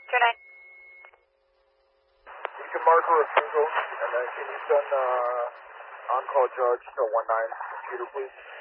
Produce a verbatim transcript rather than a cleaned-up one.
Two nine. You can mark her a single, and then can you send uh, on-call charge to one nine computer, please?